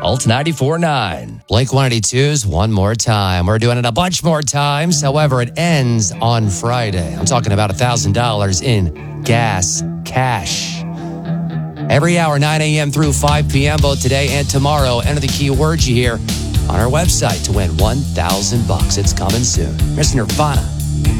Alt 94.9. Blink 182's One More Time. We're doing it a bunch more times. However, it ends on Friday. I'm talking about $1,000 in gas cash. Every hour, 9 a.m. through 5 p.m., both today and tomorrow. Enter the keywords you hear on our website to win $1,000. It's coming soon. Mr. Nirvana.